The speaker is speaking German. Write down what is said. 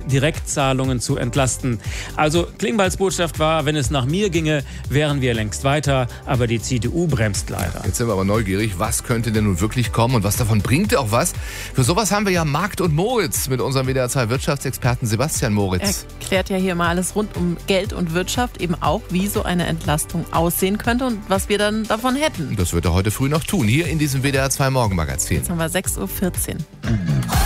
Direktzahlungen zu entlasten. Also Klingbeils Botschaft war, wenn es nach mir ginge, wären wir längst weiter, aber die CDU bremst leider. Jetzt sind wir aber neugierig, was könnte denn nun wirklich kommen und was davon bringt auch was? Für sowas haben wir ja Markt und Moritz mit unserem WDR 2 Wirtschaftsexperten Sebastian Moritz. Er klärt ja hier mal alles rund um Geld und Wirtschaft, eben auch, wie so eine Entlastung aussehen könnte und was wir dann davon hätten. Das wird er heute früh noch tun, hier in diesem WDR 2 Morgenmagazin. Jetzt haben wir 6:14 Uhr.